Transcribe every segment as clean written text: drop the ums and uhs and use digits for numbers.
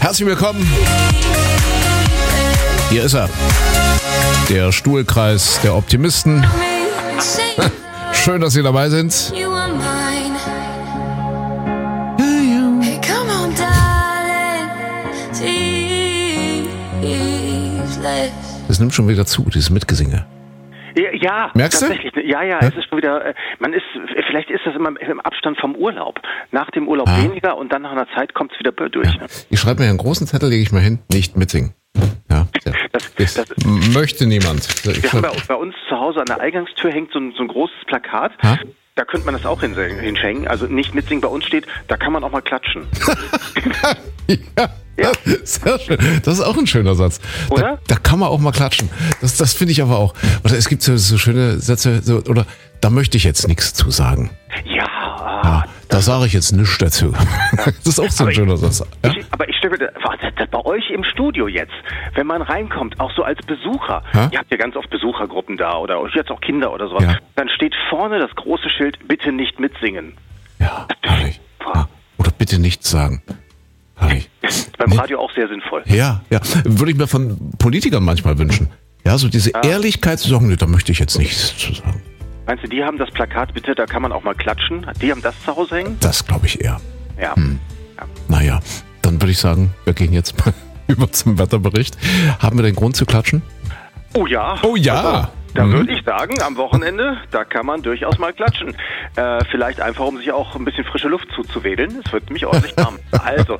Herzlich willkommen. Hier ist er. Der Stuhlkreis der Optimisten. Schön, dass Sie dabei sind. Das nimmt schon wieder zu, dieses Mitgesinge. Ja, merkst tatsächlich. du? Ja, es ist schon wieder, vielleicht ist das immer im Abstand vom Urlaub. Nach dem Urlaub weniger und dann nach einer Zeit kommt es wieder durch. Ja. Ich schreibe mir einen großen Zettel, lege ich mal hin, nicht mitsingen. Ja, das möchte niemand. Wir haben bei uns zu Hause an der Eingangstür hängt so ein großes Plakat. Ha? Da könnte man das auch hinschenken. Also nicht mitsingen, bei uns steht, da kann man auch mal klatschen. Ja, sehr schön. Das ist auch ein schöner Satz. Oder? Da kann man auch mal klatschen. Das finde ich aber auch. Oder es gibt so schöne Sätze, oder da möchte ich jetzt nichts zu sagen. Ja, da sage ich jetzt nichts dazu. Das ist auch so ein schöner Satz. Ja? Aber ich stelle mir bei euch im Studio jetzt, wenn man reinkommt, auch so als Besucher, ihr habt ja ganz oft Besuchergruppen da oder jetzt auch Kinder oder sowas, dann steht vorne das große Schild, bitte nicht mitsingen. Ja, herrlich. Ja. Oder bitte nichts sagen. Herrlich. Beim Radio auch sehr sinnvoll. Ja. Würde ich mir von Politikern manchmal wünschen. Ja, so diese Ehrlichkeit zu sagen, nee, da möchte ich jetzt nichts zu sagen. Meinst du, die haben das Plakat, bitte, da kann man auch mal klatschen? Die haben das zu Hause hängen? Das glaube ich eher. Ja. Ja. Naja, dann würde ich sagen, wir gehen jetzt mal über zum Wetterbericht. Haben wir den Grund zu klatschen? Oh ja. Also, da würde ich sagen, am Wochenende, da kann man durchaus mal klatschen. Vielleicht einfach, um sich auch ein bisschen frische Luft zuzuwedeln. Es wird nämlich ordentlich warm. Also,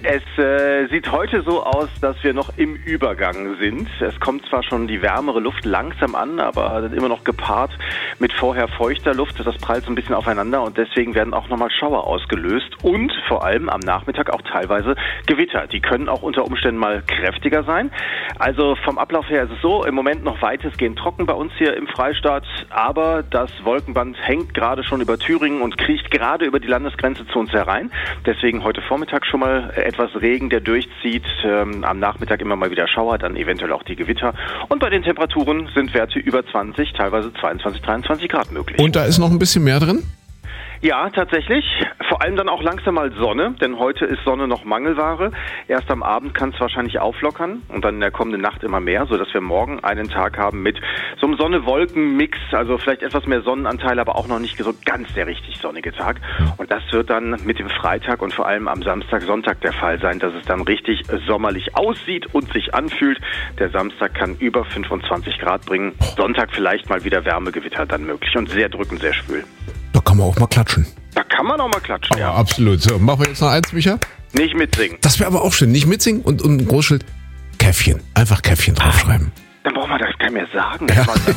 es sieht heute so aus, dass wir noch im Übergang sind. Es kommt zwar schon die wärmere Luft langsam an, aber immer noch gepaart mit vorher feuchter Luft. Das prallt so ein bisschen aufeinander und deswegen werden auch nochmal Schauer ausgelöst und vor allem am Nachmittag auch teilweise Gewitter. Die können auch unter Umständen mal kräftiger sein. Also vom Ablauf her ist es so, im Moment noch weitestgehend trocken bei uns hier im Freistaat, aber das Wolkenband hängt gerade schon über Thüringen und kriecht gerade über die Landesgrenze zu uns herein. Deswegen heute Vormittag schon mal etwas Regen, der durchzieht. Am Nachmittag immer mal wieder Schauer, dann eventuell auch die Gewitter. Und bei den Temperaturen sind Werte über 20, teilweise 22, 23 Grad möglich. Und da ist noch ein bisschen mehr drin? Ja, tatsächlich. Vor allem dann auch langsam mal Sonne, denn heute ist Sonne noch Mangelware. Erst am Abend kann es wahrscheinlich auflockern und dann in der kommenden Nacht immer mehr, sodass wir morgen einen Tag haben mit so einem Sonne-Wolken-Mix, also vielleicht etwas mehr Sonnenanteil, aber auch noch nicht so ganz der richtig sonnige Tag. Und das wird dann mit dem Freitag und vor allem am Samstag, Sonntag der Fall sein, dass es dann richtig sommerlich aussieht und sich anfühlt. Der Samstag kann über 25 Grad bringen, Sonntag vielleicht mal wieder Wärmegewitter dann möglich und sehr drückend, sehr schwül. Da kann man auch mal klatschen. Da kann man auch mal klatschen, ja. Absolut. So, machen wir jetzt noch eins, Micha? Nicht mitsingen. Das wäre aber auch schön. Nicht mitsingen und ein Großschild. Käffchen. Einfach Käffchen draufschreiben. Dann braucht man das gar nicht mehr sagen. Ja.